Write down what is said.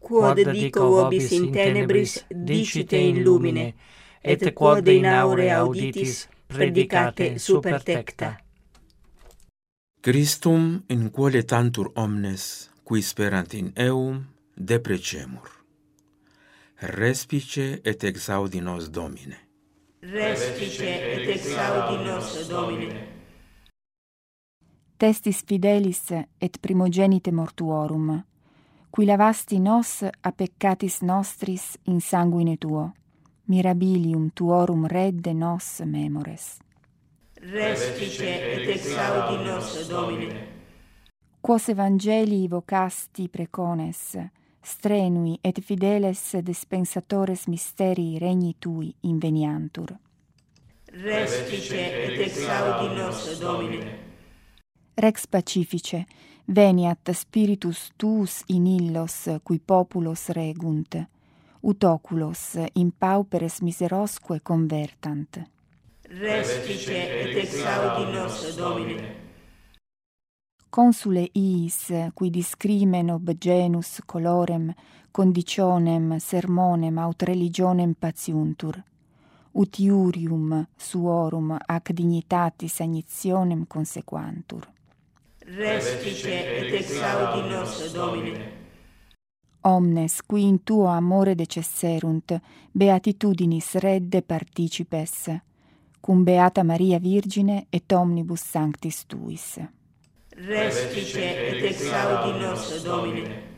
quod dico vobis in tenebris, dicite in lumine, et quod in aure auditis, predicate super tecta. Christum in quale tantur omnes, qui sperant in eum, deprecemur. Respice et exaudi nos Domine. Respice et exaudi nos Domine. Testis fidelis et primogenite mortuorum, qui lavasti nos a peccatis nostris in sanguine tuo, mirabilium tuorum redde nos memores. Respice et exaudi nos Domine. Quos evangelii vocasti precones, strenui et fideles dispensatores mysterii regni tui inveniantur. Respice et exaudi nos Domine. Rex pacifice, veniat spiritus tuus in illos cui populos regunt, ut oculos in pauperes miserosque convertant. Respice et exaudi nos Domine. Consule iis, qui discrimen ob genus colorem, conditionem, sermonem, aut religionem patiuntur, ut iurium suorum ac dignitatis agnitionem consequantur. Respice et exaudi nos Domine. Omnes, qui in tuo amore decesserunt, beatitudinis redde participes, cum Beata Maria Virgine et omnibus sanctis tuis. Respice et exaudi nos Domine.